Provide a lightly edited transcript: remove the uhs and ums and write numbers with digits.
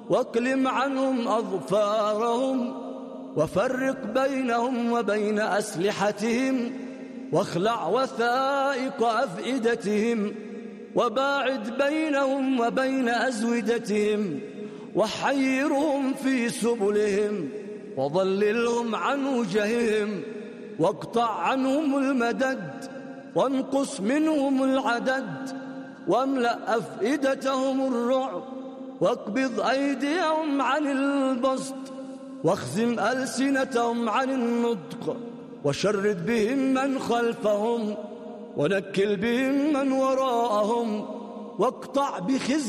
واكلم عنهم أظفارهم، وفرق بينهم وبين أسلحتهم، واخلع وثائق أفئدتهم، وباعد بينهم وبين أزودتهم، وحيرهم في سبلهم، وضللهم عن وجههم، واقطع عنهم المدد، وانقص منهم العدد، واملأ أفئدتهم الرعب، واقبض أيديهم عن البسط، واخزم ألسنتهم عن النطق، وشرد بهم من خلفهم، ونكل بهم من وراءهم، واقطع بخزي